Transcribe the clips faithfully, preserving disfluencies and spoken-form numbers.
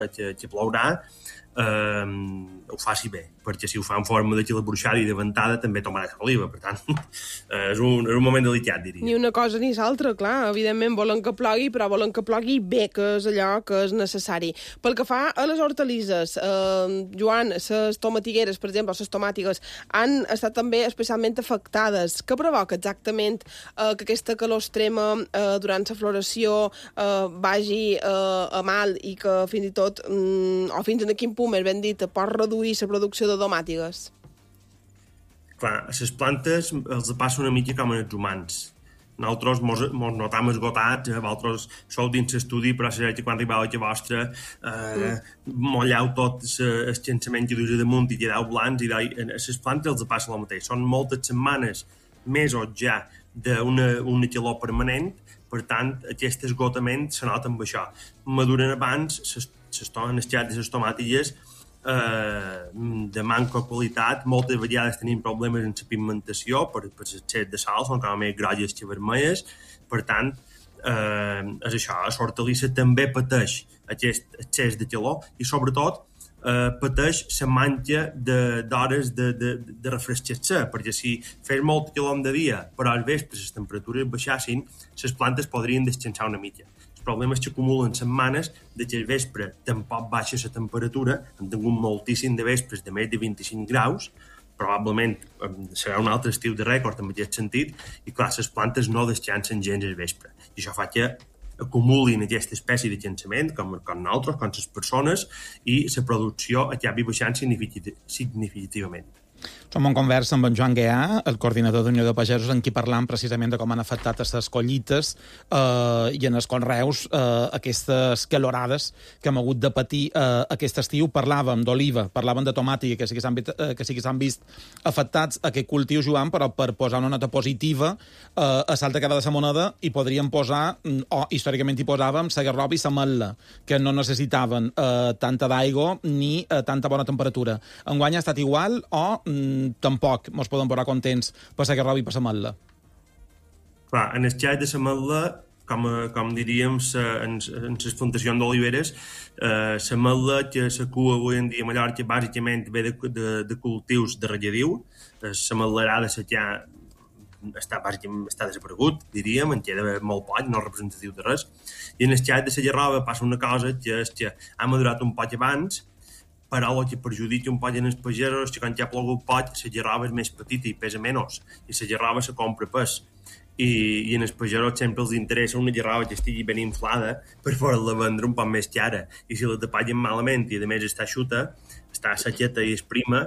que, que plourà, eh, ho faci bé, perquè si ho fa en forma de xilaburxada i de ventada també tomarà saliva, per tant eh, és, un, és un moment delicat, diria. Ni una cosa ni l'altra, clar, evidentment volen que plogui, però volen que plogui bé, que és allò que és necessari. Pel que fa a les hortalisses, eh, Joan, les tomatigueres, per exemple, les tomàtiques, han estat també especialment afectades. Què provoca exactament eh, que aquesta calor extrema eh, durant la floració eh, vagi eh, a mal i que fins i tot, mm, o fins a quin punt, més ben dit, pot reduir la producció de tomàtigues? Clar, a les plantes els passa una mica com als humans. Nosaltres mos, mos notam esgotats, eh, vosaltres sou dins l'estudi, però sabeu que quan arribava a vostra eh, mm. molleu tot el llançament que duis damunt i quedeu blancs, i a les plantes els passa el mateix. Són moltes setmanes, mesos ja, d'una una calor permanent, per tant, aquest esgotament se nota amb això. Maduren abans, les les xats i les tomàtiques, eh, de manca de qualitat, moltes vegades tenim problemes en la pigmentació per, per l'excés de sal, són com més grogues que vermelles, per tant, eh, és això, l'hortalissa també pateix aquest excés de calor i sobretot eh, pateix la manca d'hores de, de, de, de refrescar-se, perquè si fes molt calor de dia, però al vespre les temperatures baixassin, les plantes podrien descansar una mica. El problema és que acumulen setmanes de que al vespre tampoc baixa la temperatura, hem tingut moltíssim de vespres de més de vint-i-cinc graus, probablement serà un altre estiu de rècord en aquest sentit, i clar, les plantes no descansen gens al vespre. I això fa que acumulin aquesta espècie de llançament, com, com nosaltres, com les persones, i la producció acabi baixant significativament. Som en conversa amb en Joan Guià, el coordinador d'Unió de Pagesos, en qui parlam precisament de com han afectat les collites eh, i en els conreus eh, aquestes calorades que hem hagut de patir eh, aquest estiu. Parlàvem d'oliva, parlàvem de tomàtica, que sí que s'han eh, que sí que s'han vist afectats aquest cultiu, Joan, però per posar una nota positiva eh, a l'altra cara de la moneda hi podríem posar, o històricament hi posàvem, la garrova i la metla, que no necessitaven eh, tanta d'aigua ni eh, tanta bona temperatura. Enguany ha estat igual o tampoc ens podem posar contents per la garrova i per la metla? Clar, en el cas de la metla, com, com diríem en, en les plantacions d'oliveres, eh, la metla que se cua avui en dia a Mallorca bàsicament ve de, de, de cultius de regadiu. La metlerada ja està, està desaparegut, diríem, en queda molt poc, no representatiu de res. I en el cas de la garrova passa una cosa, que és que ha madurat un poc abans, però el que perjudica un poc en els pagesos és que quan ja ha plogut poc, la garrova és més petita i pesa menys, i la garrova se compra pes. I, i en els pagesos sempre els interessa una garrova que estigui ben inflada per poder-la vendre un poc més cara. I si la tapallen malament i a més està xuta, està sequeta i és prima,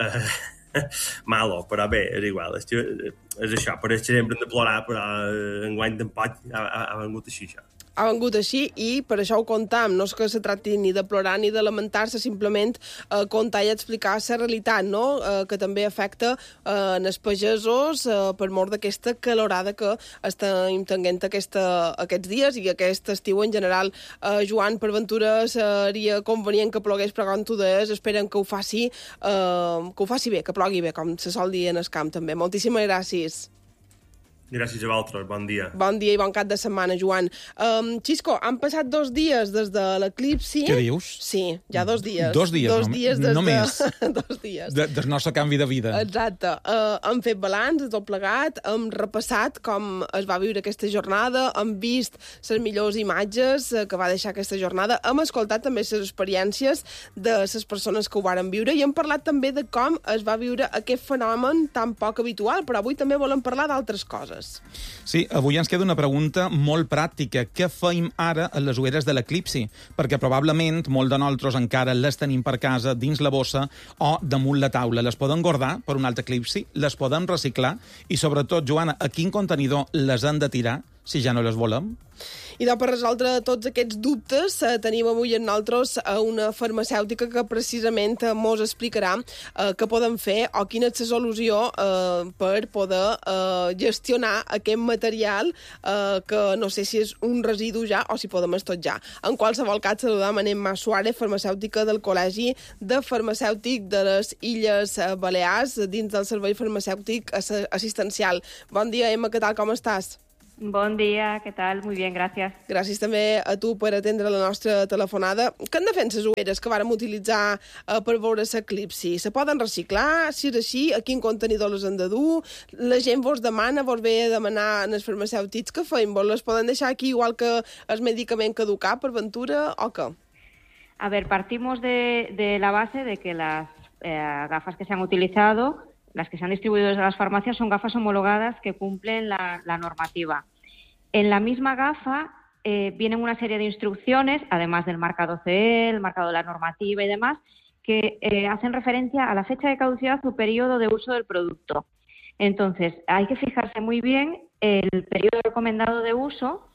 eh, malo, però bé, és igual. És, és això, pareix que sempre hem de plorar, però enguany tampoc ha, ha, ha vengut així, això. Ha vengut així i per això ho contam. No és que se tracti ni de plorar ni de lamentar-se, simplement eh, contar i explicar la realitat, no? Eh, que també afecta eh, en els pagesos eh, per mort d'aquesta calorada que estem tenint aquesta, aquests dies i aquest estiu en general. Eh, Joan, per ventura seria convenient que plogués, però com tu deies, esperen que ho faci, eh, que ho faci bé, que plogui bé, com se sol dir en el camp també. Moltíssimes gràcies. Gràcies a vosaltres, bon dia. Bon dia i bon cap de setmana, Joan. Um, Xisco, han passat dos dies des de l'eclipsi. Què dius? Sí, ja dos dies. Dos dies, dos no, dies des només. De... dos dies. De, del nostre canvi de vida. Exacte. Uh, hem fet balanç, tot plegat, hem repassat com es va viure aquesta jornada, hem vist les millors imatges que va deixar aquesta jornada, hem escoltat també les experiències de les persones que ho varen viure i hem parlat també de com es va viure aquest fenomen tan poc habitual, però avui també volem parlar d'altres coses. Sí, avui ens queda una pregunta molt pràctica. Què feim ara a les ulleres de l'eclipsi? Perquè probablement molt de nosaltres encara les tenim per casa, dins la bossa o damunt la taula. Les podem guardar per un altre eclipsi? Les podem reciclar? I sobretot, Joana, a quin contenidor les han de tirar si ja no les volem? I de per resoldre tots aquests dubtes eh, tenim avui en nosaltres eh, una farmacèutica que precisament eh, mos explicarà eh, què podem fer o quina és la solució eh, per poder eh, gestionar aquest material eh, que no sé si és un residu ja o si podem estar ja. En qualsevol cas, saludam a Emma Suárez, farmacèutica del Col·legi de Farmacèutic de les Illes Balears, dins del Servei Farmacèutic Assistencial. Bon dia, Emma, què tal, com estàs? Bon dia, què tal? Muy bien, gràcies. Gràcies també a tu per atendre la nostra telefonada. Què en defèn les ulleres que vàrem utilitzar eh, per veure l'eclipsi? Se poden reciclar? Si és així, a quin contenidor les han de dur? La gent vos demana, vos ve a demanar als farmacèutics que feim? Vos les poden deixar aquí igual que el medicament caducat per ventura o què? A ver, partimos de, de la base de que las eh, gafas que se han utilizado, las que se han distribuido desde las farmacias, son gafas homologadas que cumplen la, la normativa. En la misma gafa eh, vienen una serie de instrucciones, además del marcado C E, el marcado de la normativa y demás, que eh, hacen referencia a la fecha de caducidad o periodo de uso del producto. Entonces, hay que fijarse muy bien el periodo recomendado de uso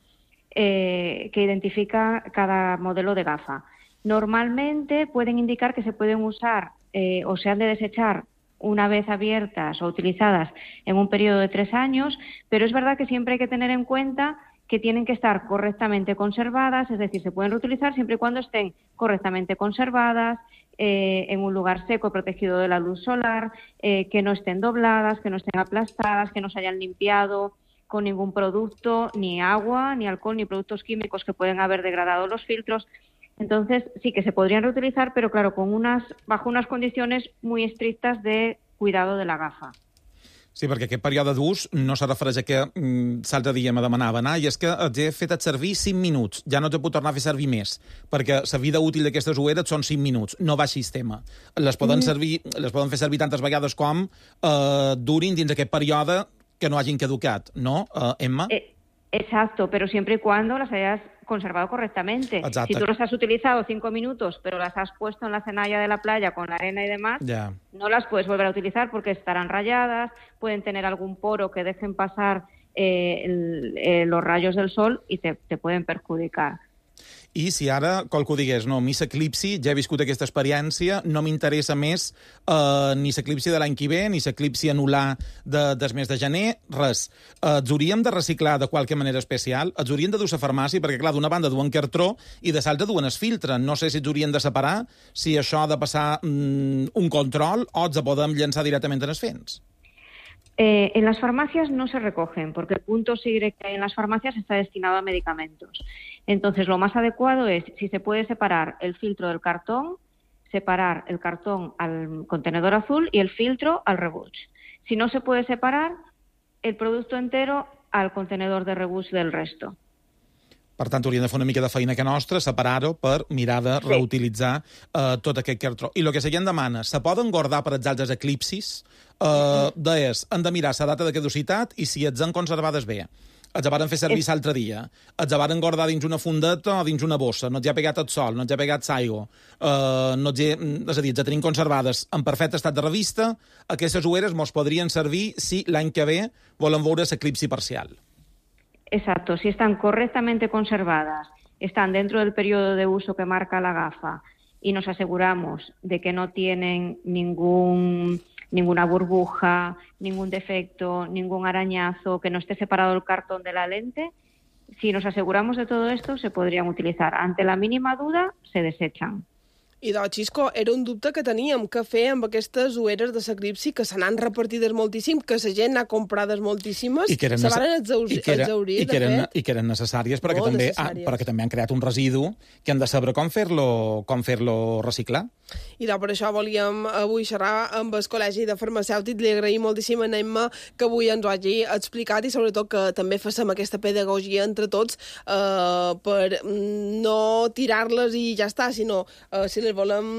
eh, que identifica cada modelo de gafa. Normalmente pueden indicar que se pueden usar eh, o se han de desechar una vez abiertas o utilizadas en un periodo de tres años, pero es verdad que siempre hay que tener en cuenta que tienen que estar correctamente conservadas, es decir, se pueden reutilizar siempre y cuando estén correctamente conservadas, eh, en un lugar seco, protegido de la luz solar, eh, que no estén dobladas, que no estén aplastadas, que no se hayan limpiado con ningún producto, ni agua, ni alcohol, ni productos químicos que pueden haber degradado los filtros. Entonces, sí que se podrían reutilizar, pero claro, con unas, bajo unas condiciones muy estrictas de cuidado de la gafa. Sí, perquè aquest període d'ús no se refereix a que mm, l'altre dia me demanaven ah, i és que els he fet servir cinc minuts, ja no te puc tornar a fer servir més, perquè la vida útil d'aquestes ulleres són cinc minuts, no va sistema. Les poden, mm. servir, les poden fer servir tantes vegades com eh, durin dins aquest període que no hagin caducat, ¿no, uh, Emma? Eh, exacto, pero siempre y cuando las hayas conservado correctamente. Exacte. Si tú las has utilizado cinco minutos, pero las has puesto en la cenalla de la playa con la arena y demás, yeah. no las puedes volver a utilizar porque estarán rayadas, pueden tener algún poro que dejen pasar eh, el, eh, los rayos del sol y te, te pueden perjudicar. I si ara qualcú digués, no, a mi l'eclipsi, ja he viscut aquesta experiència, no m'interessa més eh, ni l'eclipsi de l'any que ve, ni l'eclipsi anular de, del mes de gener, res. Eh, els hauríem de reciclar de qualque manera especial, els hauríem de dur a farmàcia, perquè, clar, d'una banda duen cartró i de l'altra duen el filtre. No sé si els haurien de separar, si això ha de passar mm, un control o els podem llançar directament en els fens. Eh, en las farmacias no se recogen porque el punto SIGRE que hay en las farmacias está destinado a medicamentos. Entonces, lo más adecuado es, si se puede separar el filtro del cartón, separar el cartón al contenedor azul y el filtro al rebuig. Si no se puede separar, el producto entero al contenedor de rebuig del resto. Per tant, hauríem de fer una mica de feina que nostra, separar-ho per mirar de sí. reutilitzar eh, tot aquest cartró. I el que la gent demana, se poden guardar per als altres eclipsis? Eh, és, han de mirar la data de caducitat i si els han conservades bé. Els varen fer servir l'altre dia. Els varen guardar dins una fundeta o dins una bossa. No els ha pegat el sol, no els ha pegat l'aigua. Eh, no ha, és a dir, els tenim conservades en perfecte estat de revista. Aquestes ulleres mos podrien servir si l'any que ve volen veure l'eclipsi parcial. Exacto, si están correctamente conservadas, están dentro del periodo de uso que marca la gafa y nos aseguramos de que no tienen ningún, ninguna burbuja, ningún defecto, ningún arañazo, que no esté separado el cartón de la lente, si nos aseguramos de todo esto, se podrían utilizar. Ante la mínima duda, se desechan. I doncs, Xisco, era un dubte que teníem, què fer amb aquestes ulleres de l'eclipsi que se n'han repartides moltíssim, que la gent n'ha comprades moltíssimes, I que eren se varen exaurir, i que era, exaurir i que de eren, fet. I que eren necessàries perquè també, necessàries. Ah, perquè també han creat un residu que han de saber com fer-lo com fer-lo reciclar. I doncs per això volíem avui xerrar amb el Col·legi de Farmacèutics. Li agraïm moltíssim a Emma que avui ens ho hagi explicat i sobretot que també facem aquesta pedagogia entre tots eh, per no tirar-les i ja està, sinó eh, si les volem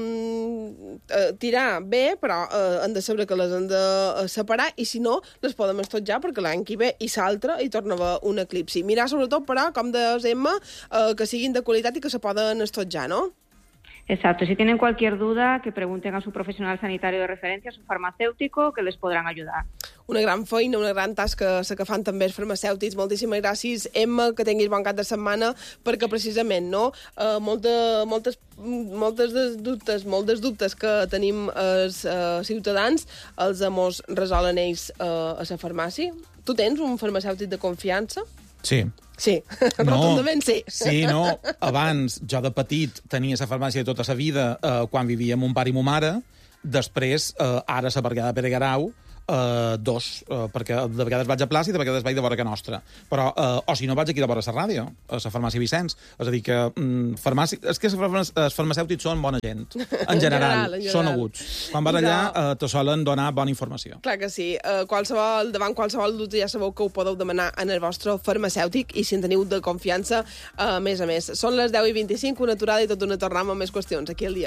eh, tirar bé, però eh, hem de saber que les hem de separar i si no, les podem estotjar perquè l'any que ve i l'altre hi torna a haver un eclipsi. Mirar sobretot, però, com deies, Emma, eh, que siguin de qualitat i que se poden estotjar, no? Exacto. Si tienen cualquier duda, que pregunten a su profesional sanitario de referencia, a su farmacéutico, que les podran ayudar. Una gran feina, una gran tasca la que fan també els farmacèutics. Moltíssimes gràcies, Emma, que tinguis bon cap de setmana, perquè precisament, no?, eh, molta, moltes, moltes des dubtes, molts dels dubtes que tenim els eh, ciutadans els hemos resolen ells eh, a la farmàcia. Tu tens un farmacèutic de confiança? Sí. Sí, no, rotundament sí. Sí, no. Abans, jo de petit tenia la farmàcia de tota la vida eh, quan vivia amb mon pare i mon mare. Després, eh, ara a la Bergueda de Pere Garau, Uh, dos, uh, perquè de vegades vaig a plaça i de vegades vaig de vora que nostra. Però, uh, o si no, vaig aquí de vora la ràdio, a la farmàcia Vicenç. És a dir, que um, farmàcia... és que els farmacèutics són bona gent. En general, en general, en general. són aguts. Quan vas allà, uh, te solen donar bona informació. Clar que sí. Uh, qualsevol, davant qualsevol dubte ja sabeu que ho podeu demanar en el vostre farmacèutic i si en teniu de confiança, uh, a més a més. Són les deu i vint-i-cinc, una aturada i tot una tornada amb més qüestions aquí al dia.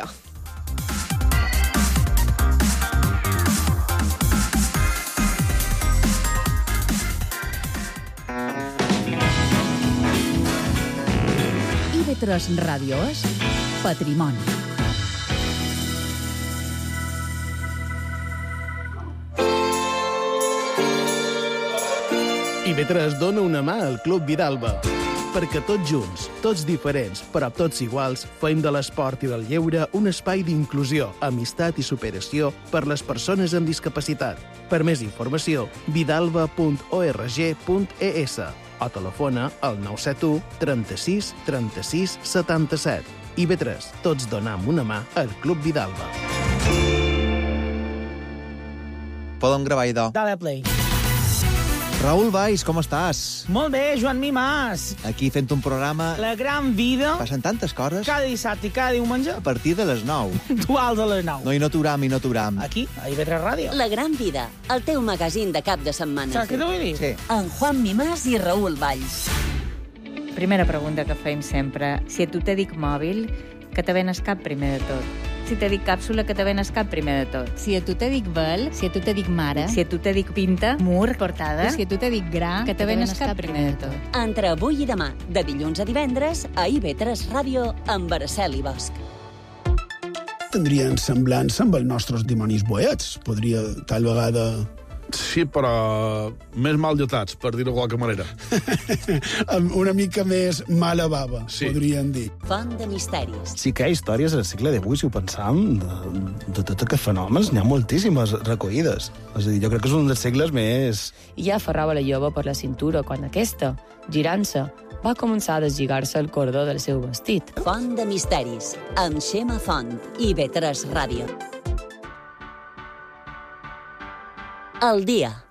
I V tres Ràdio és Patrimoni. I V tres dona una mà al Club Vidalba, perquè tots junts, tots diferents, però tots iguals, fem de l'esport i del lleure un espai d'inclusió, amistat i superació per les persones amb discapacitat. Per més informació, vidalba punt org punt es o telefona al nou set u trenta-sis trenta-sis setanta-set. I V tres, tots donam una mà al Club Vidalba. Podem gravar, idò. Dale play. Raül Valls, com estàs? Molt bé, Joan Mimàs. Aquí fent un programa... La gran vida. Passen tantes coses. Cada dissabte i cada diumenge. A partir de les nou. Duals a les nou. No, i no t'uram, i no t'uram. Aquí, a I V tres Ràdio. La gran vida, el teu magazín de cap de setmana. Saps què t'ho vull dir? Sí. En Juan Mimàs i Raül Valls. Primera pregunta que fem sempre. Si a tu te dic mòbil, que te venes cap primer de tot? Si te dic càpsula, que te venes cap primer de tot? Si a tu te dic vel, si a tu te dic mare, Si a tu te dic pinta, mur, portada, si a tu te dic gra, que te venes cap primer de tot? Entre avui i demà, de dilluns a divendres, a I V tres Ràdio, amb Araceli Bosch. Tindrien semblança amb els nostres dimonis boets. Podria, tal vegada... Sí, però més mal dotats, per dir-ho de qualque manera. Una mica més mala bava, sí. Podríem dir. Font de misteris. Sí que hi ha històries al segle divuit, si ho pensam, de, de tots aquests fenòmens, n'hi ha moltíssimes recollides. És a dir, jo crec que és un dels segles més... I ja aferrava la jove per la cintura quan aquesta, girant-se, va començar a deslligar-se el cordó del seu vestit. Font de misteris, amb Xema Font, I V tres Ràdio. El dia.